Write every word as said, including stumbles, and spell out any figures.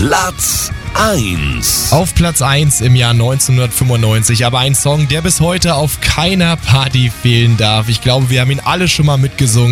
Platz eins. Auf Platz eins im Jahr neunzehnhundertfünfundneunzig, aber ein Song, der bis heute auf keiner Party fehlen darf. Ich glaube, wir haben ihn alle schon mal mitgesungen.